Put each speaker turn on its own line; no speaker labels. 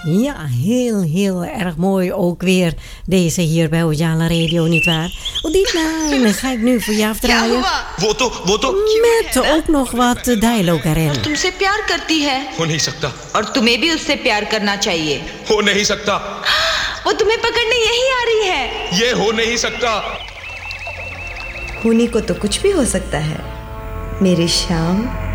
Ja, heel erg mooi ook weer deze hier bij Ujala Radio, nietwaar? Dit lijn ga ik nu voor je afdraaien.
वो तो
Met ook nog wat dialogue erin.
तुमसे प्यार करती है
हो नहीं सकता
और तुम्हें भी उससे प्यार करना चाहिए।
हो नहीं सकता
वो तुम्हें पकड़ने यही आ रही है।
ये हो नहीं सकता
होने को तो कुछ भी हो सकता है मेरी शाम।